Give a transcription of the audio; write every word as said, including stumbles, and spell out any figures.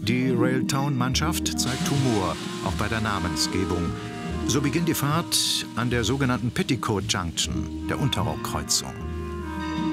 Die Railtown-Mannschaft zeigt Humor, auch bei der Namensgebung. So beginnt die Fahrt an der sogenannten Petticoat Junction, der Unterrock-Kreuzung.